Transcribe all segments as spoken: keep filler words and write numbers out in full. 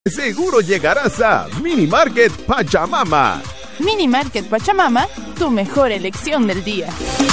Seguro llegarás a Mini Market Pachamama. Mini Market Pachamama, tu mejor elección del día.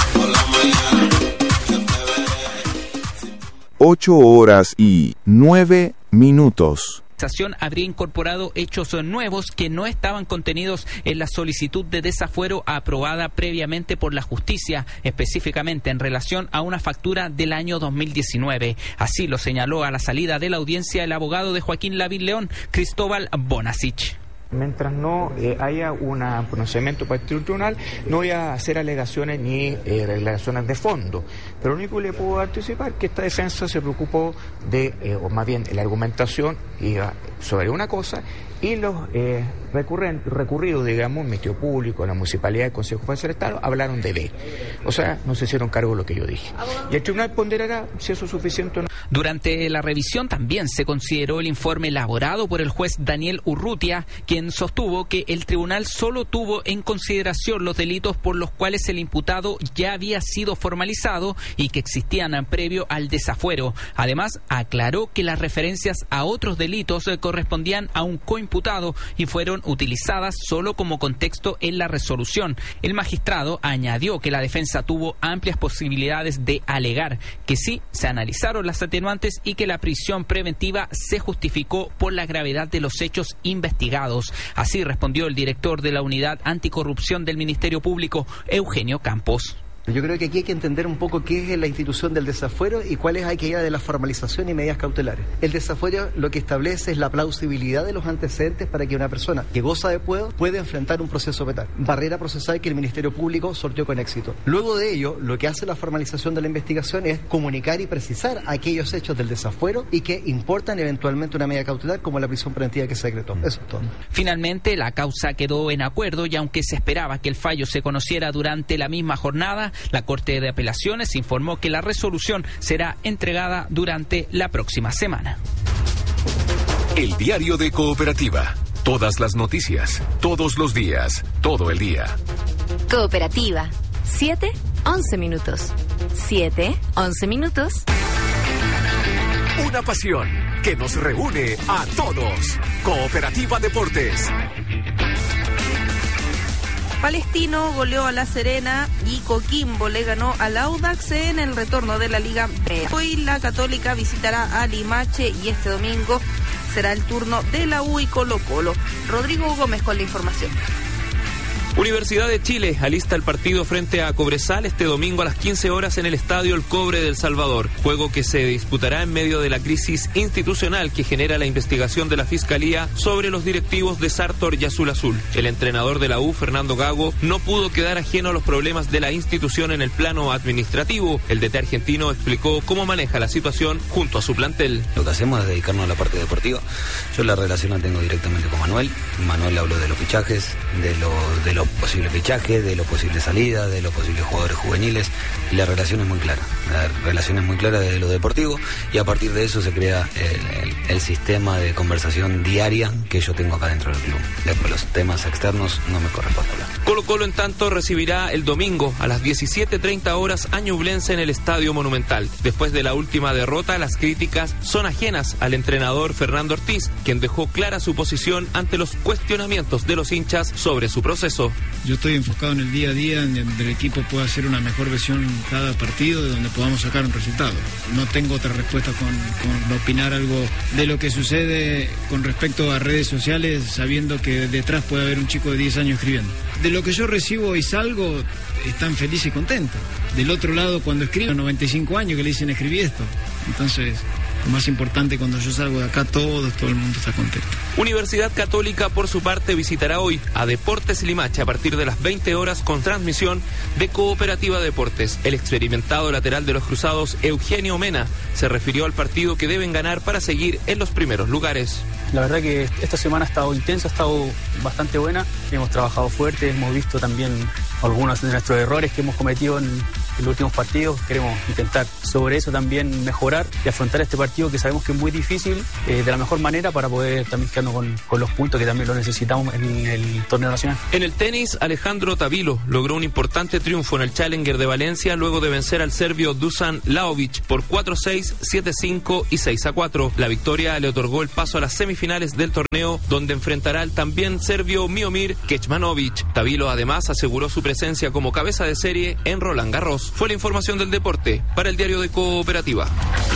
Ocho horas y nueve minutos. La organización habría incorporado hechos nuevos que no estaban contenidos en la solicitud de desafuero aprobada previamente por la justicia, específicamente en relación a una factura del año dos mil diecinueve. Así lo señaló a la salida de la audiencia el abogado de Joaquín Lavín León, Cristóbal Bonasich. Mientras no eh, haya un pronunciamiento por el tribunal, no voy a hacer alegaciones ni eh, declaraciones de fondo. Pero lo único que le puedo anticipar es que esta defensa se preocupó de, eh, o más bien la argumentación iba sobre una cosa y los eh, recurridos, digamos, el Ministerio Público, la Municipalidad, el Consejo Federal del Estado, hablaron de B. O sea, no se hicieron cargo de lo que yo dije. Y el tribunal ponderará si eso es suficiente o no. Durante la revisión también se consideró el informe elaborado por el juez Daniel Urrutia, quien sostuvo que el tribunal solo tuvo en consideración los delitos por los cuales el imputado ya había sido formalizado y que existían previo al desafuero. Además, aclaró que las referencias a otros delitos correspondían a un coimputado y fueron utilizadas solo como contexto en la resolución. El magistrado añadió que la defensa tuvo amplias posibilidades de alegar que sí se analizaron las atenuantes y que la prisión preventiva se justificó por la gravedad de los hechos investigados. Así respondió el director de la Unidad Anticorrupción del Ministerio Público, Eugenio Campos. Yo creo que aquí hay que entender un poco qué es la institución del desafuero y cuáles hay que ir de la formalización y medidas cautelares. El desafuero lo que establece es la plausibilidad de los antecedentes para que una persona que goza de fuero pueda enfrentar un proceso penal. Barrera procesal que el Ministerio Público sorteó con éxito. Luego de ello, lo que hace la formalización de la investigación es comunicar y precisar aquellos hechos del desafuero y que importan eventualmente una medida cautelar como la prisión preventiva que se decretó. Eso es todo. Finalmente, la causa quedó en acuerdo y aunque se esperaba que el fallo se conociera durante la misma jornada, la Corte de Apelaciones informó que la resolución será entregada durante la próxima semana. El diario de Cooperativa. Todas las noticias, todos los días, todo el día. Cooperativa. siete, once minutos. siete, once minutos. Una pasión que nos reúne a todos. Cooperativa Deportes. Palestino goleó a La Serena y Coquimbo le ganó al Audax en el retorno de la Liga B. Hoy la Católica visitará a Limache y este domingo será el turno de la U y Colo Colo. Rodrigo Gómez con la información. Universidad de Chile alista el partido frente a Cobresal este domingo a las quince horas en el Estadio El Cobre del Salvador, juego que se disputará en medio de la crisis institucional que genera la investigación de la Fiscalía sobre los directivos de Sartor y Azul Azul. El entrenador de la U, Fernando Gago, no pudo quedar ajeno a los problemas de la institución en el plano administrativo. El D T argentino explicó cómo maneja la situación junto a su plantel. Lo que hacemos es dedicarnos a la parte deportiva. Yo la relación la tengo directamente con Manuel. Manuel habló de los fichajes, de lo de los posibles fichajes, de los posibles salidas, de los posibles jugadores juveniles, y la relación es muy clara. La relación es muy clara desde lo deportivo y a partir de eso se crea el, el, el sistema de conversación diaria que yo tengo acá dentro del club. Después los temas externos no me corresponde hablar. Colo Colo en tanto recibirá el domingo a las diecisiete treinta horas a Ñublense en el Estadio Monumental. Después de la última derrota, las críticas son ajenas al entrenador Fernando Ortiz, quien dejó clara su posición ante los cuestionamientos de los hinchas sobre su proceso. Yo estoy enfocado en el día a día, en donde el equipo pueda hacer una mejor versión cada partido, de donde podamos sacar un resultado. No tengo otra respuesta con, con opinar algo de lo que sucede con respecto a redes sociales, sabiendo que detrás puede haber un chico de diez años escribiendo. De lo que yo recibo y salgo, están felices y contentos. Del otro lado, cuando escriben, noventa y cinco años que le dicen escribí esto. Entonces, lo más importante, cuando yo salgo de acá, todo, todo el mundo está contento. Universidad Católica, por su parte, visitará hoy a Deportes Limache a partir de las veinte horas con transmisión de Cooperativa Deportes. El experimentado lateral de los Cruzados, Eugenio Mena, se refirió al partido que deben ganar para seguir en los primeros lugares. La verdad que esta semana ha estado intensa, ha estado bastante buena. Hemos trabajado fuerte, hemos visto también algunos de nuestros errores que hemos cometido en, en los últimos partidos. Queremos intentar sobre eso también mejorar y afrontar este partido que sabemos que es muy difícil eh, de la mejor manera para poder también quedarnos con, con los puntos que también lo necesitamos en el torneo nacional. En el tenis, Alejandro Tavilo logró un importante triunfo en el Challenger de Valencia luego de vencer al serbio Dusan Lajovic por cuatro seis, siete cinco y seis a cuatro. La victoria le otorgó el paso a las semifinales del torneo, donde enfrentará al también serbio Miomir Kecmanovic. Tavilo además aseguró su presencia como cabeza de serie en Roland Garros. Fue la información del deporte para el Diario de Cooperativa.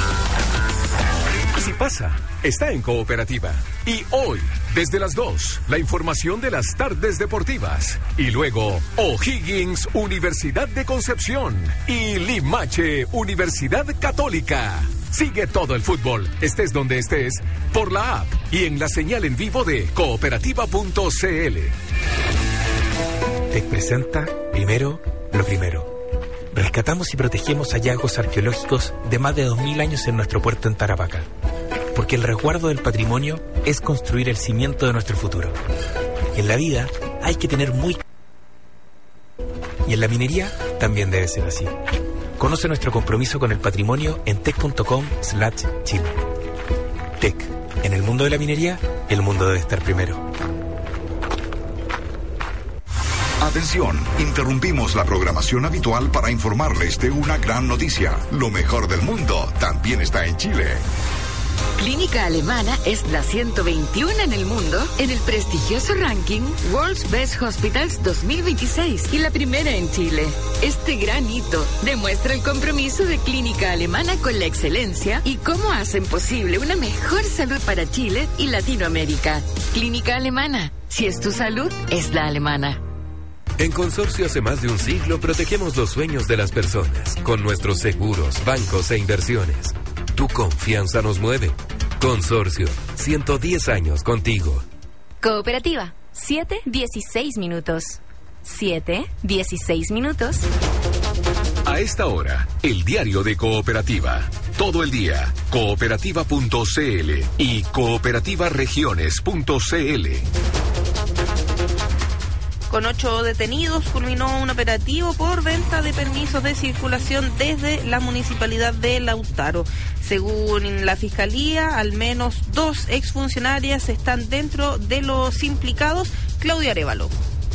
Si pasa, está en Cooperativa. Y hoy, desde las dos, la información de las tardes deportivas. Y luego, O'Higgins Universidad de Concepción y Limache Universidad Católica. Sigue todo el fútbol, estés donde estés, por la app y en la señal en vivo de cooperativa punto c l. Tec presenta primero lo primero. Rescatamos y protegemos hallazgos arqueológicos de más de dos mil años en nuestro puerto en Tarapacá. Porque el resguardo del patrimonio es construir el cimiento de nuestro futuro. Y en la vida hay que tener muy... Y en la minería también debe ser así. Conoce nuestro compromiso con el patrimonio en tec punto com slash chile. Tec, en el mundo de la minería, el mundo debe estar primero. Atención, interrumpimos la programación habitual para informarles de una gran noticia. Lo mejor del mundo también está en Chile. Clínica Alemana es la ciento veintiuno en el mundo en el prestigioso ranking World's Best Hospitals dos mil veintiséis y la primera en Chile. Este gran hito demuestra el compromiso de Clínica Alemana con la excelencia y cómo hacen posible una mejor salud para Chile y Latinoamérica. Clínica Alemana, si es tu salud, es la alemana. En Consorcio hace más de un siglo protegemos los sueños de las personas con nuestros seguros, bancos e inversiones. Tu confianza nos mueve. Consorcio, ciento diez años contigo. Cooperativa, siete dieciséis minutos. siete dieciséis minutos. A esta hora, el diario de Cooperativa. Todo el día, cooperativa punto c l y cooperativa regiones punto c l. Con ocho detenidos, culminó un operativo por venta de permisos de circulación desde la municipalidad de Lautaro. Según la Fiscalía, al menos dos exfuncionarias están dentro de los implicados. Claudia Arévalo.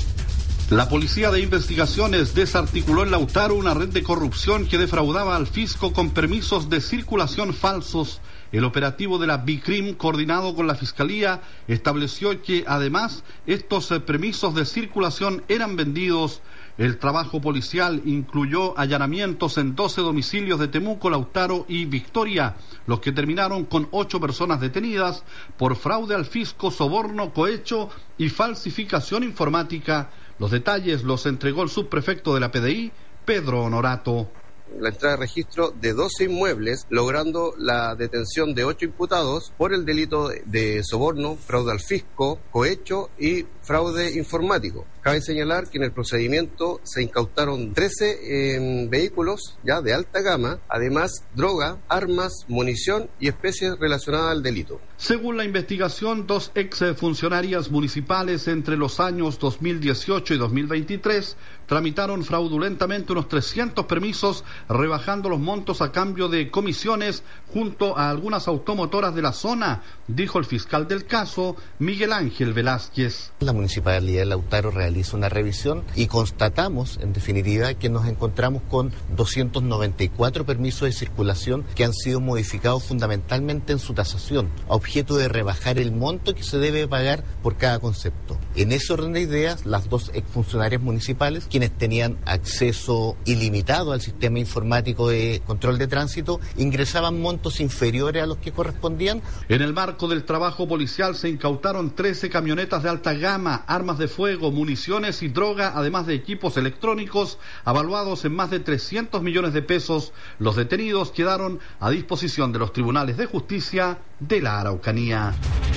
La Policía de Investigaciones desarticuló en Lautaro una red de corrupción que defraudaba al fisco con permisos de circulación falsos. El operativo de la BICRIM, coordinado con la Fiscalía, estableció que, además, estos eh, permisos de circulación eran vendidos. El trabajo policial incluyó allanamientos en doce domicilios de Temuco, Lautaro y Victoria, los que terminaron con ocho personas detenidas por fraude al fisco, soborno, cohecho y falsificación informática. Los detalles los entregó el subprefecto de la P D I, Pedro Honorato. La entrada de registro de doce inmuebles, logrando la detención de ocho imputados por el delito de soborno, fraude al fisco, cohecho y fraude informático. Cabe señalar que en el procedimiento se incautaron trece eh, vehículos ya de alta gama, además droga, armas, munición y especies relacionadas al delito. Según la investigación, dos exfuncionarias municipales entre los años dos mil dieciocho y dos mil veintitrés tramitaron fraudulentamente unos trescientos permisos, rebajando los montos a cambio de comisiones junto a algunas automotoras de la zona, dijo el fiscal del caso, Miguel Ángel Velázquez. La Municipalidad de Lautaro realiza una revisión y constatamos, en definitiva, que nos encontramos con doscientos noventa y cuatro permisos de circulación que han sido modificados fundamentalmente en su tasación, a objeto de rebajar el monto que se debe pagar por cada concepto. En ese orden de ideas, las dos exfuncionarias municipales, quienes tenían acceso ilimitado al sistema informático de control de tránsito, ingresaban montos inferiores a los que correspondían. En el marco del trabajo policial se incautaron trece camionetas de alta gama, armas de fuego, municiones y droga, además de equipos electrónicos avaluados en más de trescientos millones de pesos. Los detenidos quedaron a disposición de los tribunales de justicia de la Araucanía.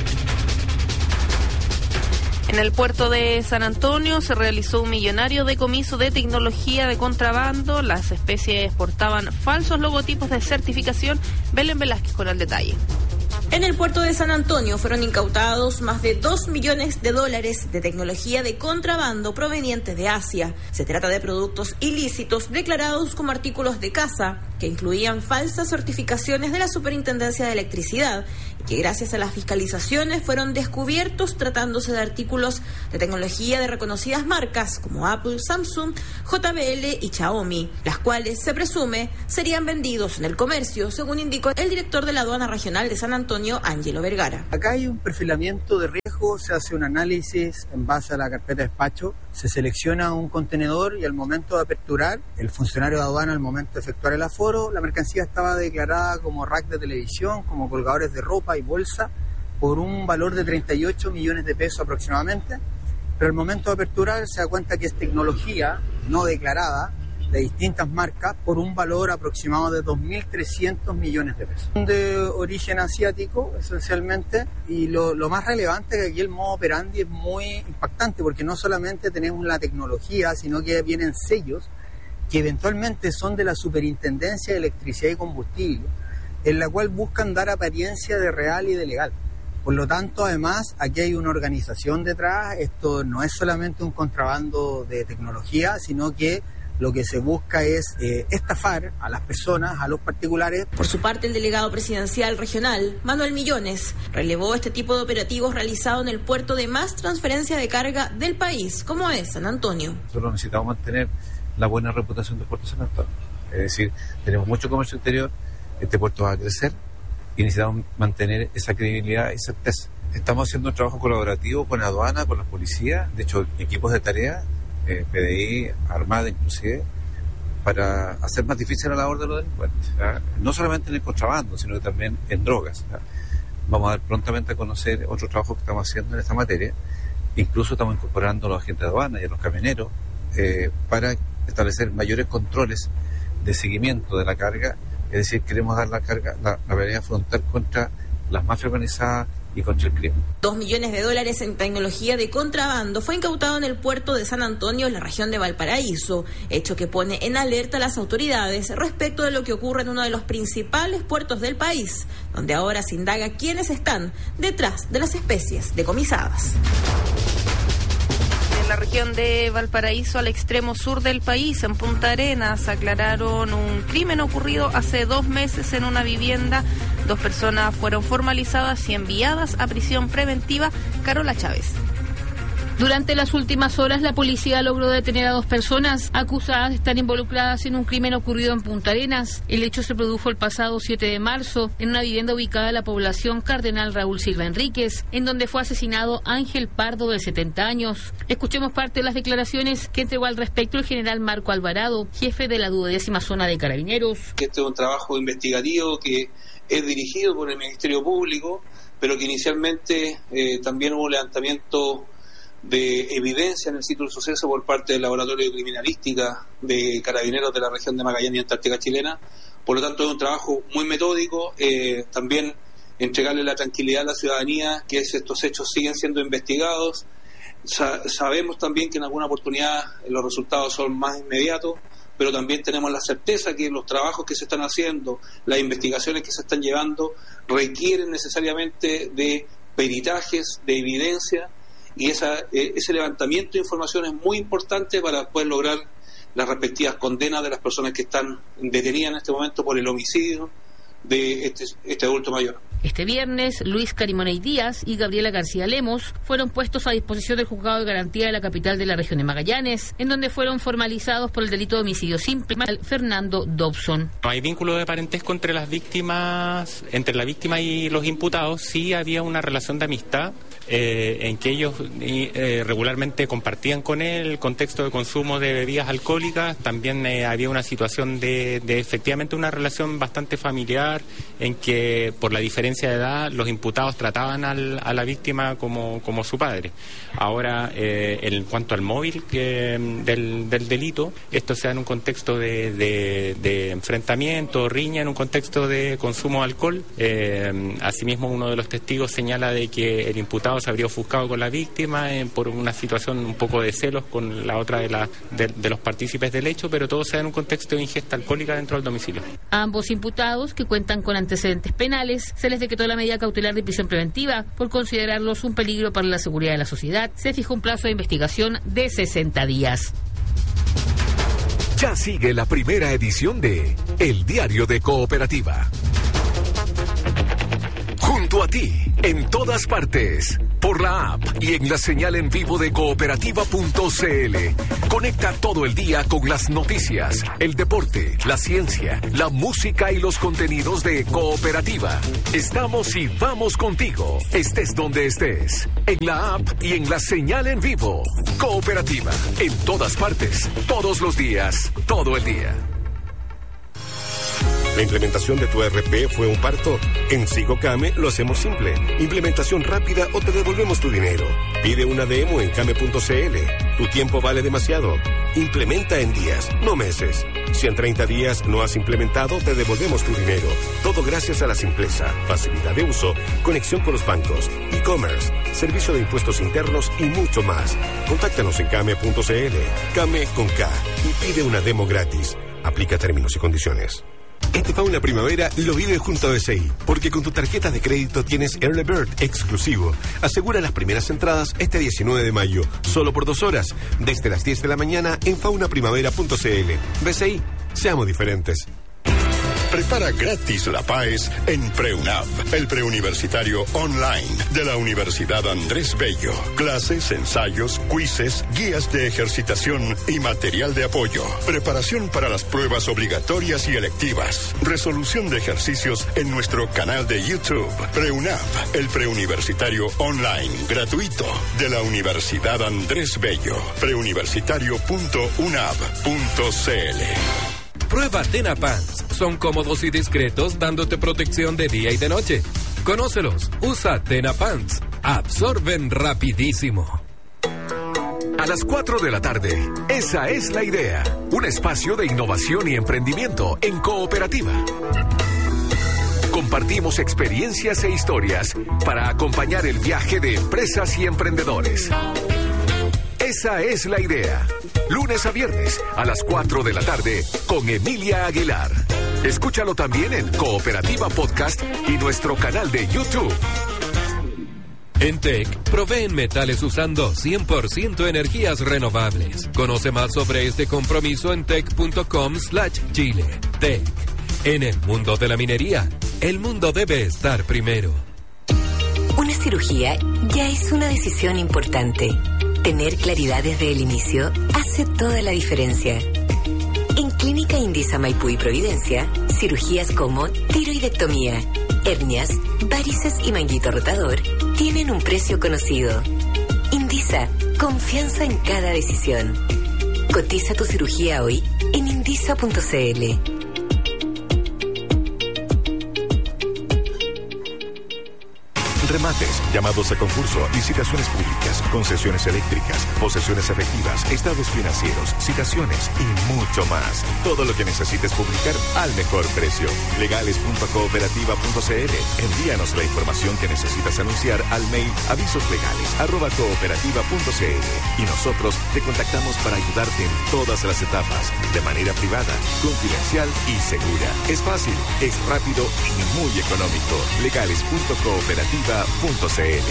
En el puerto de San Antonio se realizó un millonario decomiso de tecnología de contrabando. Las especies portaban falsos logotipos de certificación. Belén Velázquez con el detalle. En el puerto de San Antonio fueron incautados más de dos millones de dólares de tecnología de contrabando provenientes de Asia. Se trata de productos ilícitos declarados como artículos de casa, que incluían falsas certificaciones de la Superintendencia de Electricidad y que gracias a las fiscalizaciones fueron descubiertos tratándose de artículos de tecnología de reconocidas marcas como Apple, Samsung, J B L y Xiaomi, las cuales se presume serían vendidos en el comercio, según indicó el director de la aduana regional de San Antonio, Ángelo Vergara. Acá hay un perfilamiento de riesgo, se hace un análisis en base a la carpeta de despacho, se selecciona un contenedor y al momento de aperturar, el funcionario de aduana al momento de efectuar el aforo, la mercancía estaba declarada como rack de televisión, como colgadores de ropa y bolsa, por un valor de treinta y ocho millones de pesos aproximadamente, pero al momento de aperturar se da cuenta que es tecnología no declarada, de distintas marcas, por un valor aproximado de dos mil trescientos millones de pesos. De origen asiático, esencialmente, y lo, lo más relevante es que aquí el modo operandi es muy impactante, porque no solamente tenemos la tecnología, sino que vienen sellos que eventualmente son de la Superintendencia de Electricidad y Combustible, en la cual buscan dar apariencia de real y de legal. Por lo tanto, además, aquí hay una organización detrás, esto no es solamente un contrabando de tecnología, sino que lo que se busca es eh, estafar a las personas, a los particulares. Por su parte, el delegado presidencial regional, Manuel Millones, relevó este tipo de operativos realizado en el puerto de más transferencia de carga del país, como es San Antonio. Nosotros necesitamos mantener la buena reputación del puerto de San Antonio. Es decir, tenemos mucho comercio exterior, este puerto va a crecer y necesitamos mantener esa credibilidad y certeza. Estamos haciendo un trabajo colaborativo con la aduana, con la policía, de hecho, equipos de tarea, eh, P D I, Armada inclusive, para hacer más difícil la labor de los delincuentes, ¿verdad? No solamente en el contrabando, sino que también en drogas, ¿verdad? Vamos a dar prontamente a conocer otro trabajo que estamos haciendo en esta materia. Incluso estamos incorporando a los agentes de aduana y a los camioneros eh, para establecer mayores controles de seguimiento de la carga. Es decir, queremos dar la carga, la, la pelea frontal contra las mafias organizadas y contra el crimen. Dos millones de dólares en tecnología de contrabando fue incautado en el puerto de San Antonio, en la región de Valparaíso, hecho que pone en alerta a las autoridades respecto de lo que ocurre en uno de los principales puertos del país, donde ahora se indaga quiénes están detrás de las especies decomisadas. En la región de Valparaíso, al extremo sur del país, en Punta Arenas, aclararon un crimen ocurrido hace dos meses en una vivienda. Dos personas fueron formalizadas y enviadas a prisión preventiva. Carola Chávez. Durante las últimas horas, la policía logró detener a dos personas acusadas de estar involucradas en un crimen ocurrido en Punta Arenas. El hecho se produjo el pasado siete de marzo en una vivienda ubicada en la población Cardenal Raúl Silva Enríquez, en donde fue asesinado Ángel Pardo, de setenta años. Escuchemos parte de las declaraciones que entregó al respecto el general Marco Alvarado, jefe de la duodécima zona de Carabineros. Este es un trabajo investigativo que es dirigido por el Ministerio Público, pero que inicialmente eh, también hubo levantamiento de evidencia en el sitio del suceso por parte del Laboratorio de Criminalística de Carabineros de la región de Magallanes y Antártica Chilena. Por lo tanto, es un trabajo muy metódico, eh, también entregarle la tranquilidad a la ciudadanía que estos hechos siguen siendo investigados. Sa- sabemos también que en alguna oportunidad los resultados son más inmediatos, pero también tenemos la certeza que los trabajos que se están haciendo, las investigaciones que se están llevando, requieren necesariamente de peritajes, de evidencia, y esa, eh, ese levantamiento de información es muy importante para poder lograr las respectivas condenas de las personas que están detenidas en este momento por el homicidio de este, este adulto mayor. Este viernes, Luis Carimoney Díaz y Gabriela García Lemos fueron puestos a disposición del Juzgado de Garantía de la capital de la región de Magallanes, en donde fueron formalizados por el delito de homicidio simple Fernando Dobson. No hay vínculo de parentesco entre las víctimas, entre la víctima y los imputados. Sí había una relación de amistad eh, en que ellos eh, regularmente compartían con él el contexto de consumo de bebidas alcohólicas. También eh, había una situación de, de efectivamente una relación bastante familiar, en que por la diferencia de edad los imputados trataban al, a la víctima como, como su padre. Ahora, eh, en cuanto al móvil que, del, del delito, esto se da en un contexto de, de, de enfrentamiento, riña, en un contexto de consumo de alcohol. Eh, asimismo, uno de los testigos señala de que el imputado imputado se habría ofuscado con la víctima eh, por una situación un poco de celos con la otra de, la, de, de los partícipes del hecho, pero todo se da en un contexto de ingesta alcohólica dentro del domicilio. A ambos imputados, que cuentan con antecedentes penales, se les decretó la medida cautelar de prisión preventiva por considerarlos un peligro para la seguridad de la sociedad. Se fijó un plazo de investigación de sesenta días. Ya sigue la primera edición de El Diario de Cooperativa. Junto a ti, en todas partes, por la app y en la señal en vivo de cooperativa punto c l. Conecta todo el día con las noticias, el deporte, la ciencia, la música y los contenidos de Cooperativa. Estamos y vamos contigo, estés donde estés, en la app y en la señal en vivo. Cooperativa, en todas partes, todos los días, todo el día. ¿La implementación de tu E R P fue un parto? En SigoCame lo hacemos simple. Implementación rápida o te devolvemos tu dinero. Pide una demo en came punto c l. Tu tiempo vale demasiado. Implementa en días, no meses. Si en treinta días no has implementado, te devolvemos tu dinero. Todo gracias a la simpleza, facilidad de uso, conexión con los bancos, e-commerce, servicio de impuestos internos y mucho más. Contáctanos en came punto c l. Came con K y pide una demo gratis. Aplica términos y condiciones. Este Fauna Primavera lo vive junto a B C I, porque con tu tarjeta de crédito tienes Early Bird exclusivo. Asegura las primeras entradas este diecinueve de mayo, solo por dos horas, desde las diez de la mañana en fauna primavera punto c l. B C I, seamos diferentes. Prepara gratis la P A E S en PreUNAV, el preuniversitario online de la Universidad Andrés Bello. Clases, ensayos, quizzes, guías de ejercitación y material de apoyo. Preparación para las pruebas obligatorias y electivas. Resolución de ejercicios en nuestro canal de YouTube. PreUNAV, el preuniversitario online gratuito de la Universidad Andrés Bello. preuniversitario punto unav punto c l. Prueba Tena Pants. Son cómodos y discretos, dándote protección de día y de noche. Conócelos. Usa Tena Pants. Absorben rapidísimo. A las cuatro de la tarde, esa es la idea. Un espacio de innovación y emprendimiento en Cooperativa. Compartimos experiencias e historias para acompañar el viaje de empresas y emprendedores. Esa es la idea. Lunes a viernes a las cuatro de la tarde con Emilia Aguilar. Escúchalo también en Cooperativa Podcast y nuestro canal de YouTube. En T E C, proveen metales usando cien por ciento energías renovables. Conoce más sobre este compromiso en tec punto com slash chile. T E C. En el mundo de la minería, el mundo debe estar primero. Una cirugía ya es una decisión importante. Tener claridad desde el inicio hace toda la diferencia. En Clínica Indisa Maipú y Providencia, cirugías como tiroidectomía, hernias, varices y manguito rotador tienen un precio conocido. Indisa, confianza en cada decisión. Cotiza tu cirugía hoy en indisa punto c l. Remates, llamados a concurso, licitaciones públicas, concesiones eléctricas, posesiones efectivas, estados financieros, citaciones y mucho más. Todo lo que necesites publicar al mejor precio. legales punto cooperativa punto c l. Envíanos la información que necesitas anunciar al mail avisoslegales arroba cooperativa punto c l y nosotros te contactamos para ayudarte en todas las etapas, de manera privada, confidencial y segura. Es fácil, es rápido y muy económico. legales punto cooperativa punto c l.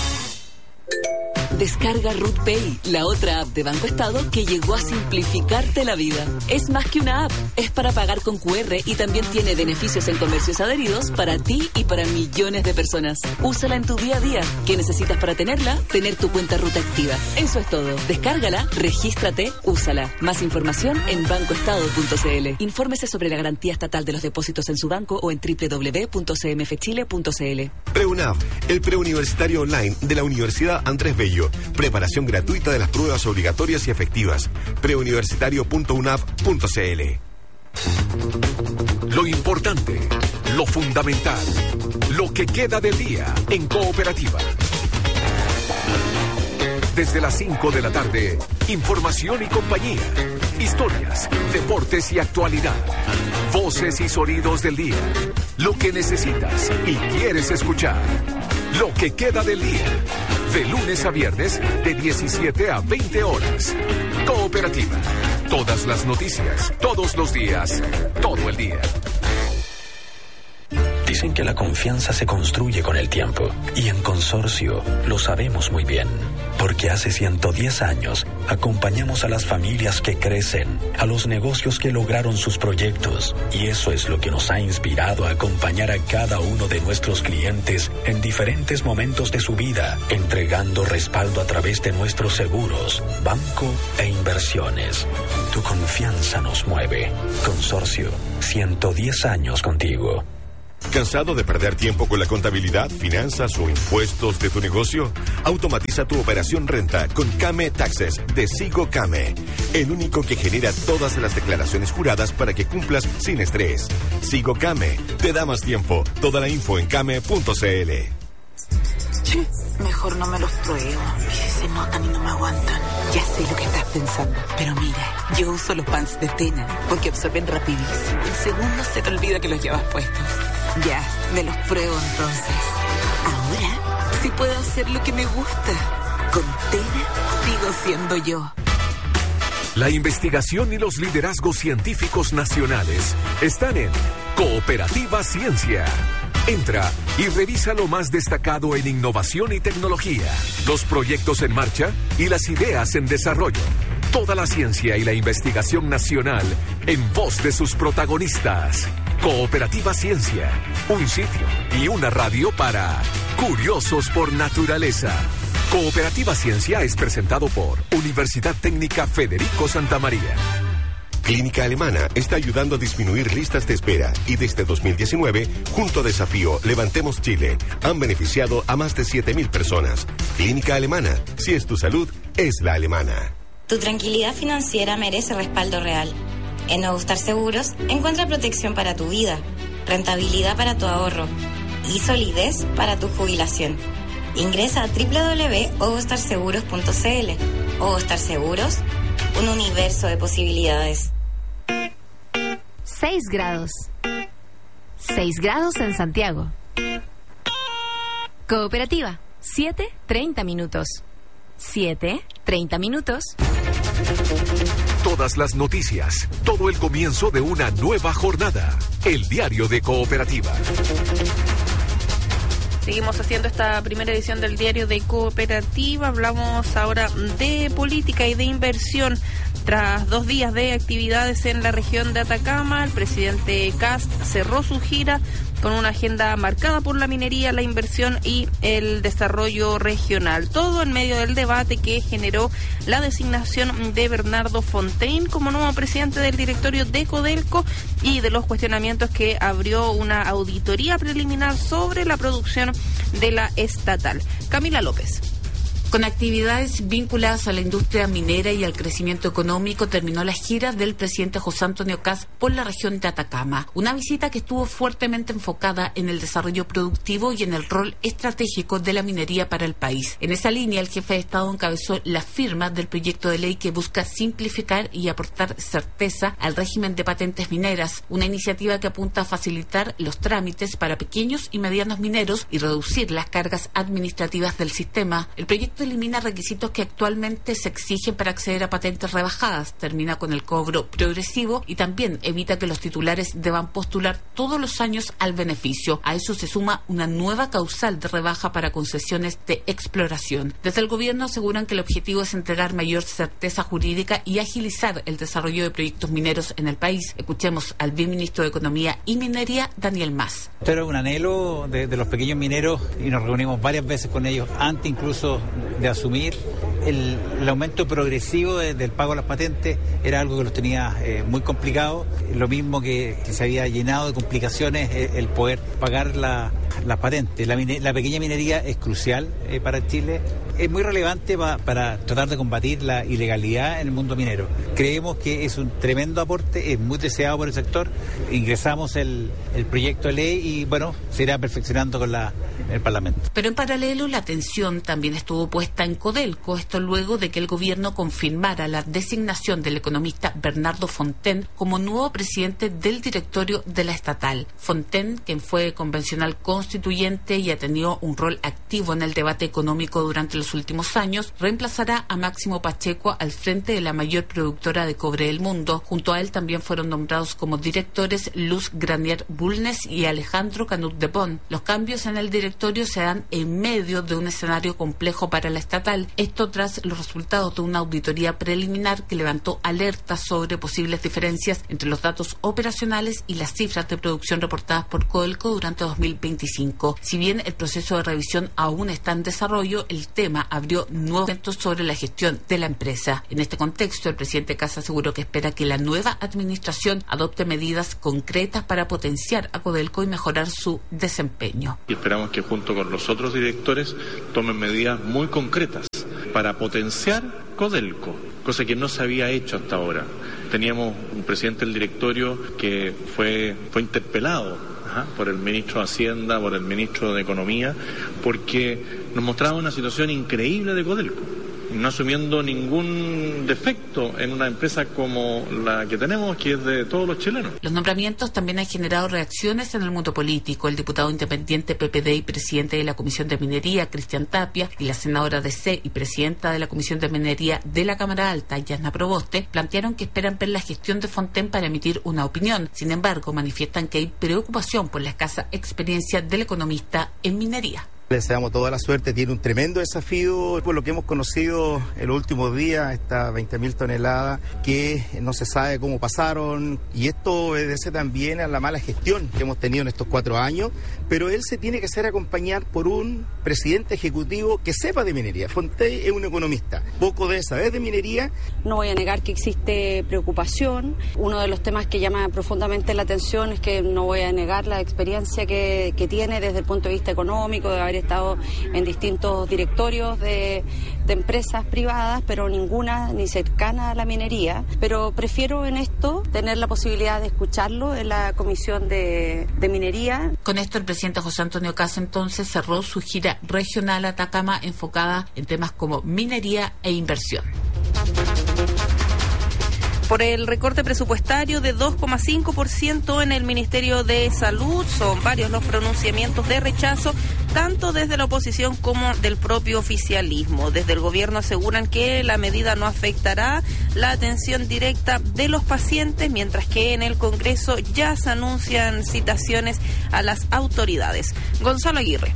Descarga RootPay, la otra app de Banco Estado que llegó a simplificarte la vida. Es más que una app, es para pagar con cu erre y también tiene beneficios en comercios adheridos para ti y para millones de personas. Úsala en tu día a día. ¿Qué necesitas para tenerla? Tener tu cuenta Ruta activa. Eso es todo. Descárgala, regístrate, úsala. Más información en banco estado punto c l. Infórmese sobre la garantía estatal de los depósitos en su banco o en doble u doble u doble u punto c m f chile punto c l. PreUNAV, el preuniversitario online de la Universidad Andrés Bello. Preparación gratuita de las pruebas obligatorias y efectivas. preuniversitario punto unav punto c l. Lo importante, lo fundamental, lo que queda del día en Cooperativa. Desde las cinco de la tarde, información y compañía, historias, deportes y actualidad, voces y sonidos del día, lo que necesitas y quieres escuchar, lo que queda del día. De lunes a viernes, de diecisiete a veinte horas. Cooperativa. Todas las noticias, todos los días, todo el día. Dicen que la confianza se construye con el tiempo, y en Consorcio lo sabemos muy bien, porque hace ciento diez años acompañamos a las familias que crecen, a los negocios que lograron sus proyectos, y eso es lo que nos ha inspirado a acompañar a cada uno de nuestros clientes en diferentes momentos de su vida, entregando respaldo a través de nuestros seguros, banco e inversiones. Tu confianza nos mueve. Consorcio, ciento diez años contigo. ¿Cansado de perder tiempo con la contabilidad, finanzas o impuestos de tu negocio? Automatiza tu operación renta con Came Taxes de Sigo Came, el único que genera todas las declaraciones juradas para que cumplas sin estrés. Sigo Came te da más tiempo. Toda la info en came punto cl. Che, mejor no me los pruebo. Y si se notan y no me aguantan. Ya sé lo que estás pensando, pero mira, yo uso los pants de Tena porque absorben rapidísimo. En segundos se te olvida que los llevas puestos. Ya, me los pruebo entonces. Ahora sí puedo hacer lo que me gusta. Con Tena sigo siendo yo. La investigación y los liderazgos científicos nacionales están en Cooperativa Ciencia. Entra y revisa lo más destacado en innovación y tecnología, los proyectos en marcha y las ideas en desarrollo. Toda la ciencia y la investigación nacional en voz de sus protagonistas. Cooperativa Ciencia, un sitio y una radio para curiosos por naturaleza. Cooperativa Ciencia es presentado por Universidad Técnica Federico Santa María. Clínica Alemana está ayudando a disminuir listas de espera y desde dos mil diecinueve, junto a Desafío Levantemos Chile, han beneficiado a más de siete mil personas. Clínica Alemana, si es tu salud, es la alemana. Tu tranquilidad financiera merece respaldo real. En Ogustar Seguros encuentra protección para tu vida, rentabilidad para tu ahorro y solidez para tu jubilación. Ingresa a doble u doble u doble u punto ogustar seguros punto cl. Ogustar Seguros, un universo de posibilidades. seis grados. seis grados en Santiago. Cooperativa, siete, treinta minutos. siete, treinta minutos. Todas las noticias, todo el comienzo de una nueva jornada. El diario de Cooperativa. Seguimos haciendo esta primera edición del diario de Cooperativa. Hablamos ahora de política y de inversión. Tras dos días de actividades en la región de Atacama, el presidente Kast cerró su gira con una agenda marcada por la minería, la inversión y el desarrollo regional. Todo en medio del debate que generó la designación de Bernardo Fontaine como nuevo presidente del directorio de Codelco y de los cuestionamientos que abrió una auditoría preliminar sobre la producción de la estatal. Camila López. Con actividades vinculadas a la industria minera y al crecimiento económico, terminó la gira del presidente José Antonio Kast por la región de Atacama. Una visita que estuvo fuertemente enfocada en el desarrollo productivo y en el rol estratégico de la minería para el país. En esa línea, el jefe de Estado encabezó la firma del proyecto de ley que busca simplificar y aportar certeza al régimen de patentes mineras, una iniciativa que apunta a facilitar los trámites para pequeños y medianos mineros y reducir las cargas administrativas del sistema. El proyecto elimina requisitos que actualmente se exigen para acceder a patentes rebajadas, termina con el cobro progresivo y también evita que los titulares deban postular todos los años al beneficio. A eso se suma una nueva causal de rebaja para concesiones de exploración. Desde el gobierno aseguran que el objetivo es entregar mayor certeza jurídica y agilizar el desarrollo de proyectos mineros en el país. Escuchemos al viceministro de Economía y Minería, Daniel Mas. Esto era un anhelo de, de los pequeños mineros y nos reunimos varias veces con ellos antes incluso de asumir el, el aumento progresivo de, del pago de las patentes. Era algo que los tenía eh, muy complicado, lo mismo que, que se había llenado de complicaciones eh, el poder pagar la, las patentes. La, mine, la pequeña minería es crucial eh, para Chile, es muy relevante pa, para tratar de combatir la ilegalidad en el mundo minero. Creemos que es un tremendo aporte, es muy deseado por el sector. Ingresamos el, el proyecto de ley y bueno, se irá perfeccionando con la el Parlamento. Pero en paralelo la atención también estuvo puesta en Codelco, esto luego de que el gobierno confirmara la designación del economista Bernardo Fontaine como nuevo presidente del directorio de la estatal. Fontaine, quien fue convencional constituyente y ha tenido un rol activo en el debate económico durante los últimos años, reemplazará a Máximo Pacheco al frente de la mayor productora de cobre del mundo. Junto a él también fueron nombrados como directores Luz Granier Bulnes y Alejandro Canut de Pont. Los cambios en el directorio se dan en medio de un escenario complejo para la estatal. Esto tras los resultados de una auditoría preliminar que levantó alertas sobre posibles diferencias entre los datos operacionales y las cifras de producción reportadas por Codelco durante dos mil veinticinco. Si bien el proceso de revisión aún está en desarrollo, el tema abrió nuevos eventos sobre la gestión de la empresa. En este contexto, el presidente Kast aseguró que espera que la nueva administración adopte medidas concretas para potenciar a Codelco y mejorar su desempeño. Y esperamos que junto con los otros directores tomen medidas muy concretas para potenciar Codelco, cosa que no se había hecho hasta ahora. Teníamos un presidente del directorio que fue, fue interpelado ajá, por el ministro de Hacienda, por el ministro de Economía, porque nos mostraba una situación increíble de Codelco, no asumiendo ningún defecto en una empresa como la que tenemos, que es de todos los chilenos. Los nombramientos también han generado reacciones en el mundo político. El diputado independiente P P D y presidente de la Comisión de Minería, Cristian Tapia, y la senadora D C y presidenta de la Comisión de Minería de la Cámara Alta, Yasna Proboste, plantearon que esperan ver la gestión de Fontaine para emitir una opinión. Sin embargo, manifiestan que hay preocupación por la escasa experiencia del economista en minería. Le deseamos toda la suerte, tiene un tremendo desafío por lo que hemos conocido en los últimos días, estas veinte mil toneladas que no se sabe cómo pasaron, y esto obedece también a la mala gestión que hemos tenido en estos cuatro años, pero él se tiene que hacer acompañar por un presidente ejecutivo que sepa de minería. Fontaine es un economista, poco debe saber de minería. No voy a negar que existe preocupación. Uno de los temas que llama profundamente la atención es que no voy a negar la experiencia que, que tiene desde el punto de vista económico, de haber estado en distintos directorios de, de empresas privadas, pero ninguna ni cercana a la minería. Pero prefiero en esto tener la posibilidad de escucharlo en la Comisión de, de Minería. Con esto el presidente José Antonio Kast entonces cerró su gira regional a Atacama enfocada en temas como minería e inversión. Por el recorte presupuestario de dos coma cinco por ciento en el Ministerio de Salud, son varios los pronunciamientos de rechazo, tanto desde la oposición como del propio oficialismo. Desde el gobierno aseguran que la medida no afectará la atención directa de los pacientes, mientras que en el Congreso ya se anuncian citaciones a las autoridades. Gonzalo Aguirre.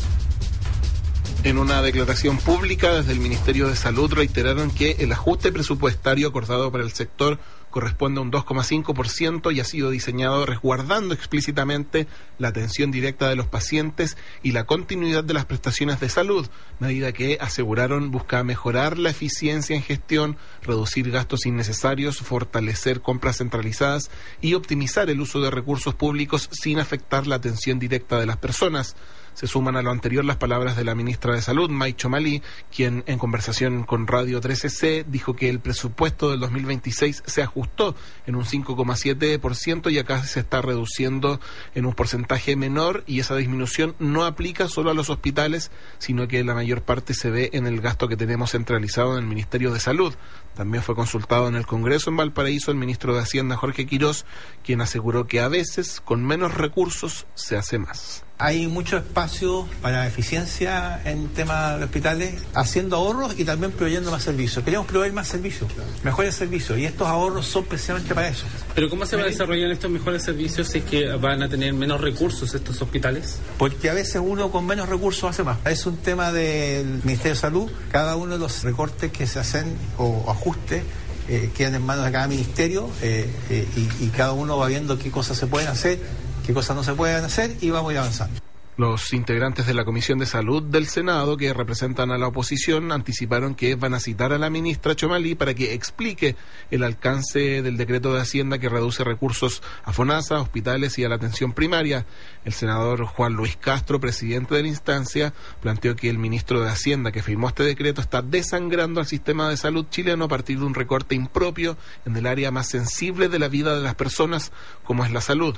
En una declaración pública desde el Ministerio de Salud reiteraron que el ajuste presupuestario acordado para el sector corresponde a un dos coma cinco por ciento y ha sido diseñado resguardando explícitamente la atención directa de los pacientes y la continuidad de las prestaciones de salud, medida que aseguraron busca mejorar la eficiencia en gestión, reducir gastos innecesarios, fortalecer compras centralizadas y optimizar el uso de recursos públicos sin afectar la atención directa de las personas. Se suman a lo anterior las palabras de la ministra de Salud, May Chomali, quien en conversación con Radio trece C dijo que el presupuesto del dos mil veintiséis se ajustó en un cinco coma siete por ciento y acá se está reduciendo en un porcentaje menor, y esa disminución no aplica solo a los hospitales, sino que la mayor parte se ve en el gasto que tenemos centralizado en el Ministerio de Salud. También fue consultado en el Congreso en Valparaíso el ministro de Hacienda, Jorge Quirós, quien aseguró que a veces con menos recursos se hace más. Hay mucho espacio para eficiencia en temas de hospitales, haciendo ahorros y también proveyendo más servicios. Queremos proveer más servicios, mejores servicios, y estos ahorros son precisamente para eso. ¿Pero cómo se va a desarrollar estos mejores servicios si es que van a tener menos recursos estos hospitales? Porque a veces uno con menos recursos hace más. Es un tema del Ministerio de Salud. Cada uno de los recortes que se hacen o ajustes eh, quedan en manos de cada ministerio eh, eh, y, y cada uno va viendo qué cosas se pueden hacer, qué cosas no se pueden hacer, y vamos a ir avanzando. Los integrantes de la Comisión de Salud del Senado, que representan a la oposición, anticiparon que van a citar a la ministra Chomali para que explique el alcance del decreto de Hacienda que reduce recursos a FONASA, hospitales y a la atención primaria. El senador Juan Luis Castro, presidente de la instancia, planteó que el ministro de Hacienda que firmó este decreto está desangrando al sistema de salud chileno a partir de un recorte impropio en el área más sensible de la vida de las personas, como es la salud.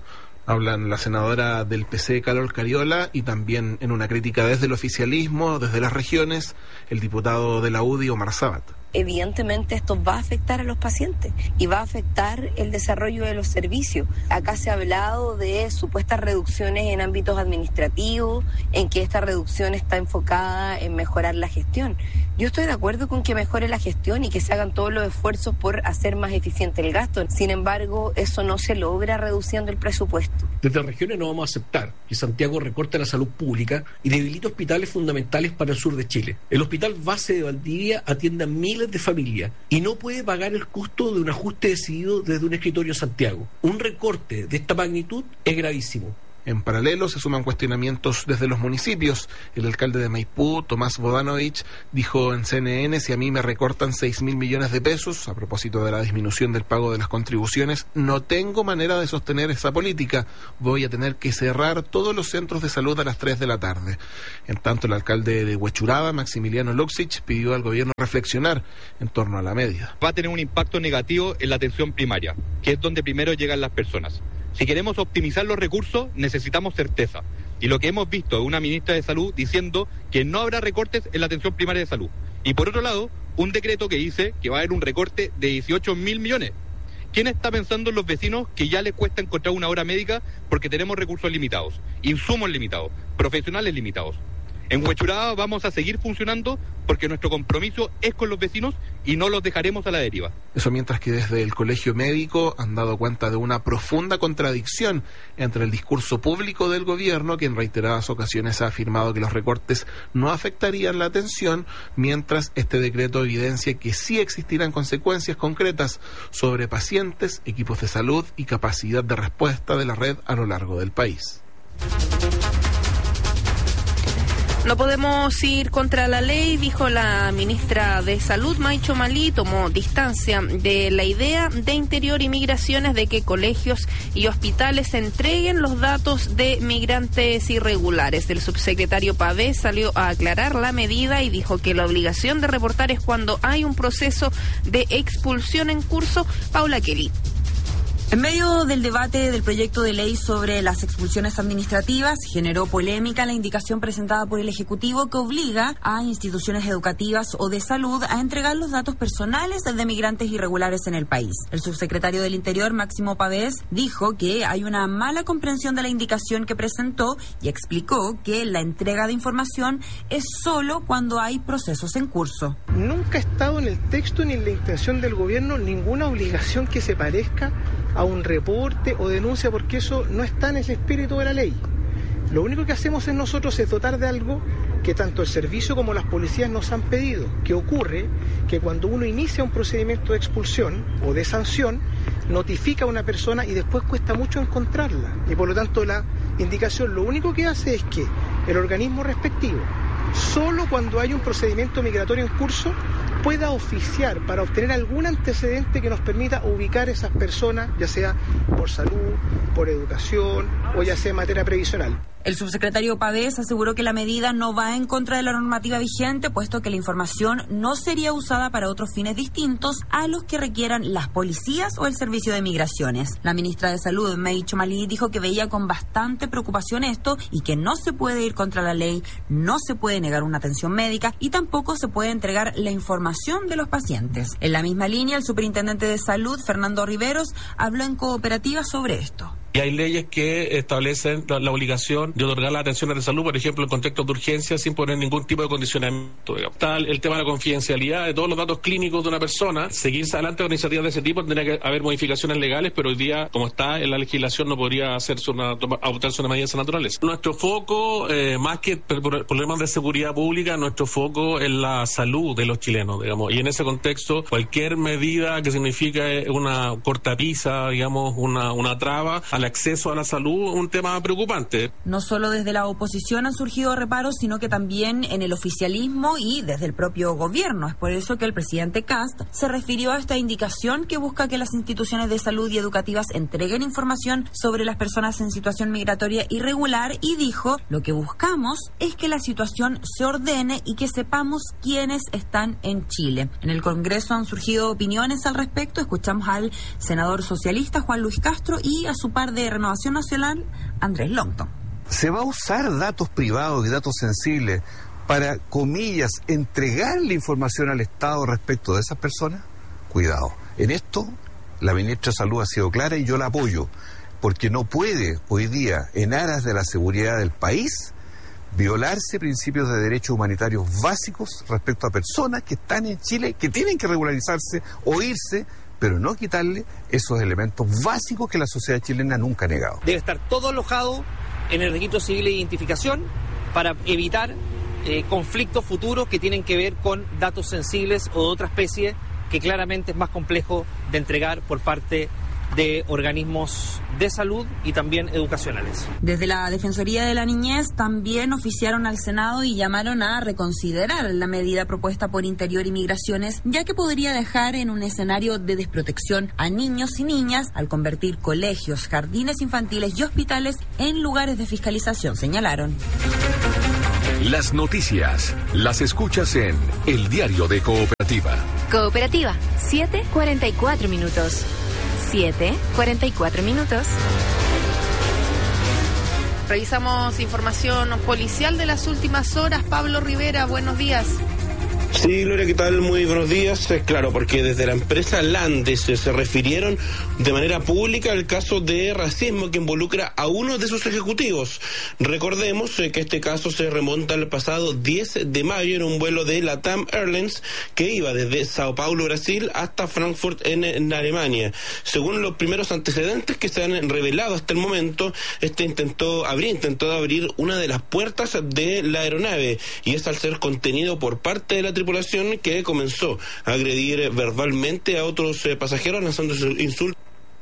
Hablan la senadora del P C, Carol Cariola, y también en una crítica desde el oficialismo, desde las regiones, el diputado de la U D I, Omar Sabat. Evidentemente esto va a afectar a los pacientes y va a afectar el desarrollo de los servicios. Acá se ha hablado de supuestas reducciones en ámbitos administrativos, en que esta reducción está enfocada en mejorar la gestión. Yo estoy de acuerdo con que mejore la gestión y que se hagan todos los esfuerzos por hacer más eficiente el gasto. Sin embargo, eso no se logra reduciendo el presupuesto. Desde regiones no vamos a aceptar que Santiago recorte la salud pública y debilite hospitales fundamentales para el sur de Chile. El hospital base de Valdivia atiende a miles de familias y no puede pagar el costo de un ajuste decidido desde un escritorio en Santiago. Un recorte de esta magnitud es gravísimo. En paralelo se suman cuestionamientos desde los municipios. El alcalde de Maipú, Tomás Bodanovich, dijo en C N N: si a mí me recortan seis mil millones de pesos, a propósito de la disminución del pago de las contribuciones, no tengo manera de sostener esa política. Voy a tener que cerrar todos los centros de salud a las tres de la tarde. En tanto, el alcalde de Huechuraba, Maximiliano Luxich, pidió al gobierno reflexionar en torno a la medida. Va a tener un impacto negativo en la atención primaria, que es donde primero llegan las personas. Si queremos optimizar los recursos, necesitamos certeza. Y lo que hemos visto es una ministra de Salud diciendo que no habrá recortes en la atención primaria de salud. Y por otro lado, un decreto que dice que va a haber un recorte de dieciocho mil millones. ¿Quién está pensando en los vecinos que ya les cuesta encontrar una hora médica porque tenemos recursos limitados, insumos limitados, profesionales limitados? En Huechuraba vamos a seguir funcionando porque nuestro compromiso es con los vecinos y no los dejaremos a la deriva. Eso mientras que desde el Colegio Médico han dado cuenta de una profunda contradicción entre el discurso público del gobierno, que en reiteradas ocasiones ha afirmado que los recortes no afectarían la atención, mientras este decreto evidencia que sí existirán consecuencias concretas sobre pacientes, equipos de salud y capacidad de respuesta de la red a lo largo del país. No podemos ir contra la ley, dijo la ministra de Salud, May Chomalí. Tomó distancia de la idea de Interior y Migraciones de que colegios y hospitales entreguen los datos de migrantes irregulares. El subsecretario Pavés salió a aclarar la medida y dijo que la obligación de reportar es cuando hay un proceso de expulsión en curso. Paula Kelly. En medio del debate del proyecto de ley sobre las expulsiones administrativas, generó polémica la indicación presentada por el Ejecutivo que obliga a instituciones educativas o de salud a entregar los datos personales de migrantes irregulares en el país. El subsecretario del Interior, Máximo Pavés, dijo que hay una mala comprensión de la indicación que presentó y explicó que la entrega de información es solo cuando hay procesos en curso. Nunca ha estado en el texto ni en la intención del gobierno ninguna obligación que se parezca a un reporte o denuncia, porque eso no está en el espíritu de la ley. Lo único que hacemos en nosotros es dotar de algo que tanto el servicio como las policías nos han pedido, que ocurre que cuando uno inicia un procedimiento de expulsión o de sanción, notifica a una persona y después cuesta mucho encontrarla. Y por lo tanto la indicación lo único que hace es que el organismo respectivo, solo cuando hay un procedimiento migratorio en curso, pueda oficiar para obtener algún antecedente que nos permita ubicar a esas personas, ya sea por salud, por educación o ya sea en materia previsional. El subsecretario Pavés aseguró que la medida no va en contra de la normativa vigente, puesto que la información no sería usada para otros fines distintos a los que requieran las policías o el Servicio de Migraciones. La ministra de Salud, May Chomalí, dijo que veía con bastante preocupación esto y que no se puede ir contra la ley, no se puede negar una atención médica y tampoco se puede entregar la información de los pacientes. En la misma línea, el superintendente de Salud, Fernando Riveros, habló en cooperativa sobre esto. Y hay leyes que establecen la, la obligación de otorgar las atenciones de salud, por ejemplo, en contextos de urgencia, sin poner ningún tipo de condicionamiento. Está el tema de la confidencialidad de todos los datos clínicos de una persona. Seguirse adelante con iniciativas de ese tipo tendría que haber modificaciones legales, pero hoy día, como está en la legislación, no podría hacerse una, adoptarse una medida de esa naturaleza. Nuestro foco, eh, más que por problemas de seguridad pública, nuestro foco es la salud de los chilenos, digamos. Y en ese contexto, cualquier medida que signifique una cortapisa, digamos, una, una traba a el acceso a la salud, un tema preocupante. No solo desde la oposición han surgido reparos, sino que también en el oficialismo y desde el propio gobierno. Es por eso que el presidente Kast se refirió a esta indicación que busca que las instituciones de salud y educativas entreguen información sobre las personas en situación migratoria irregular y dijo: lo que buscamos es que la situación se ordene y que sepamos quiénes están en Chile. En el Congreso han surgido opiniones al respecto. Escuchamos al senador socialista Juan Luis Castro y a su par de Renovación Nacional, Andrés Longton. ¿Se va a usar datos privados y datos sensibles para, comillas, entregarle información al Estado respecto de esas personas? Cuidado. En esto, la ministra de Salud ha sido clara y yo la apoyo, porque no puede hoy día, en aras de la seguridad del país, violarse principios de derechos humanitarios básicos respecto a personas que están en Chile, que tienen que regularizarse o irse, pero no quitarle esos elementos básicos que la sociedad chilena nunca ha negado. Debe estar todo alojado en el registro civil de identificación para evitar eh, conflictos futuros que tienen que ver con datos sensibles o de otra especie que claramente es más complejo de entregar por parte de organismos de salud y también educacionales. Desde la Defensoría de la Niñez también oficiaron al Senado y llamaron a reconsiderar la medida propuesta por Interior y Migraciones, ya que podría dejar en un escenario de desprotección a niños y niñas al convertir colegios, jardines infantiles y hospitales en lugares de fiscalización, señalaron. Las noticias las escuchas en El Diario de Cooperativa. Cooperativa, siete cuarenta y cuatro minutos. siete cuarenta y cuatro minutos. Revisamos información policial de las últimas horas. Pablo Rivera, buenos días. Sí, Gloria, ¿qué tal? Muy buenos días. Eh, claro, porque desde la empresa Landes eh, se refirieron de manera pública al caso de racismo que involucra a uno de sus ejecutivos. Recordemos eh, que este caso se remonta al pasado diez de mayo en un vuelo de LATAM Airlines que iba desde Sao Paulo, Brasil, hasta Frankfurt en, en Alemania. Según los primeros antecedentes que se han revelado hasta el momento, este intentó, habría intentado abrir una de las puertas de la aeronave y es al ser contenido por parte de la tripulación que comenzó a agredir verbalmente a otros eh, pasajeros lanzando insultos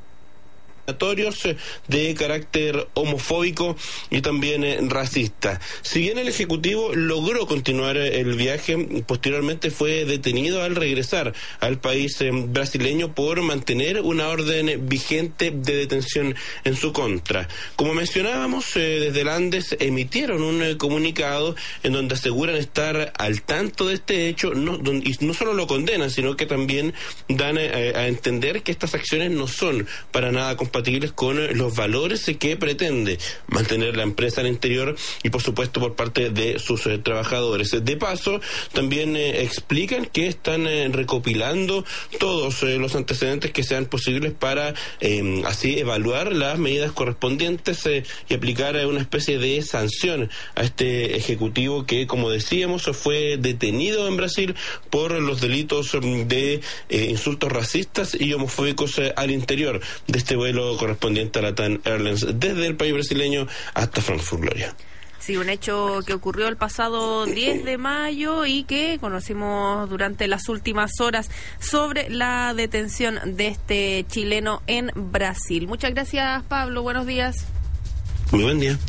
de carácter homofóbico y también eh, racista. Si bien el ejecutivo logró continuar el viaje, posteriormente fue detenido al regresar al país eh, brasileño por mantener una orden vigente de detención en su contra. Como mencionábamos, eh, desde Landes emitieron un eh, comunicado en donde aseguran estar al tanto de este hecho no, don, y no solo lo condenan, sino que también dan eh, a entender que estas acciones no son para nada compatibles con los valores que pretende mantener la empresa al interior y por supuesto por parte de sus eh, trabajadores. De paso, también eh, explican que están eh, recopilando todos eh, los antecedentes que sean posibles para eh, así evaluar las medidas correspondientes eh, y aplicar eh, una especie de sanción a este ejecutivo que, como decíamos, fue detenido en Brasil por los delitos de eh, insultos racistas y homofóbicos eh, al interior de este vuelo correspondiente a LATAM Airlines desde el país brasileño hasta Frankfurt, Gloria. Sí, un hecho que ocurrió el pasado diez de mayo y que conocimos durante las últimas horas sobre la detención de este chileno en Brasil. Muchas gracias, Pablo. Buenos días. Muy buen día.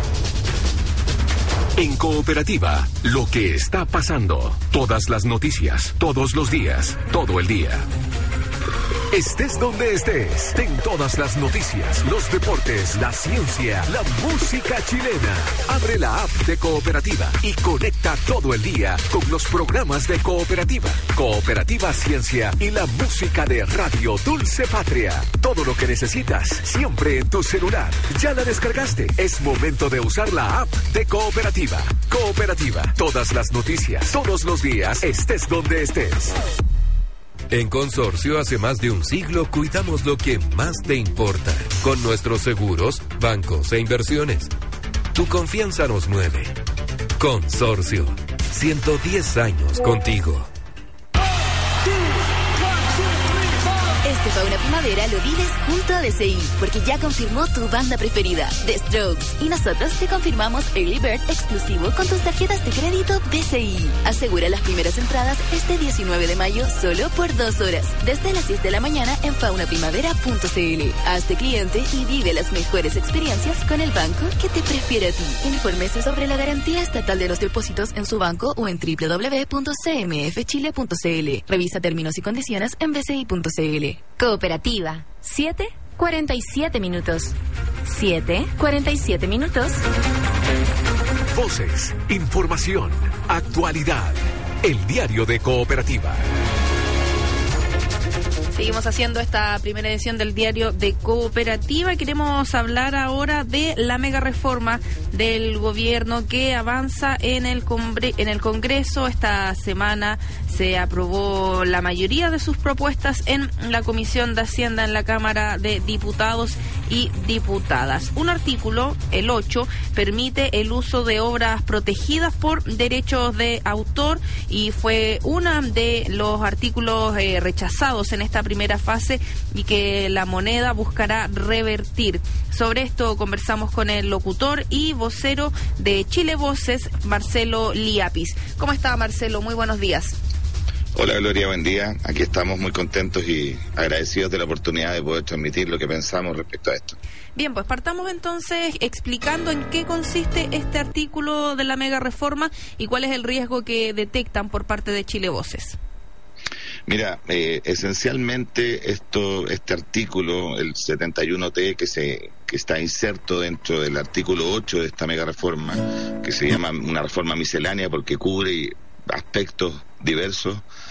En Cooperativa, lo que está pasando. Todas las noticias, todos los días, todo el día. Estés donde estés, ten todas las noticias, los deportes, la ciencia, la música chilena. Abre la app de Cooperativa y conecta todo el día con los programas de Cooperativa. Cooperativa Ciencia y la música de Radio Dulce Patria. Todo lo que necesitas, siempre en tu celular. ¿Ya la descargaste? Es momento de usar la app de Cooperativa. Cooperativa, todas las noticias, todos los días, estés donde estés. En Consorcio, hace más de un siglo, cuidamos lo que más te importa. Con nuestros seguros, bancos e inversiones. Tu confianza nos mueve. Consorcio, ciento diez años contigo. Este Fauna Primavera lo vives junto a D C I, porque ya confirmó tu banda preferida, The Strokes. Y nosotros te confirmamos Early Bird exclusivo con tus tarjetas de crédito D C I. Asegura las primeras entradas este diecinueve de mayo solo por dos horas, desde las diez de la mañana en fauna primavera punto c l. Hazte cliente y vive las mejores experiencias con el banco que te prefiere a ti. Infórmese sobre la garantía estatal de los depósitos en su banco o en doble u doble u doble u punto c m f chile punto c l. Revisa términos y condiciones en b c i punto c l. Cooperativa, siete cuarenta y siete minutos. siete cuarenta y siete minutos. Voces, información, actualidad. El Diario de Cooperativa. Seguimos haciendo esta primera edición del diario de Cooperativa. Queremos hablar ahora de la mega reforma del gobierno que avanza en el, en el Congreso. Esta semana se aprobó la mayoría de sus propuestas en la Comisión de Hacienda en la Cámara de Diputados y Diputadas. Un artículo, el ocho, permite el uso de obras protegidas por derechos de autor y fue uno de los artículos eh, rechazados en esta primera fase y que la moneda buscará revertir. Sobre esto conversamos con el locutor y vocero de Chile Voces, Marcelo Liapis. ¿Cómo está, Marcelo? Muy buenos días. Hola Gloria, buen día. Aquí estamos muy contentos y agradecidos de la oportunidad de poder transmitir lo que pensamos respecto a esto. Bien, pues partamos entonces explicando en qué consiste este artículo de la mega reforma y cuál es el riesgo que detectan por parte de Chile Voces. Mira, eh, esencialmente esto, este artículo, el setenta y uno T, que se que está inserto dentro del artículo ocho de esta mega reforma, que se llama una reforma miscelánea porque cubre aspectos diversos,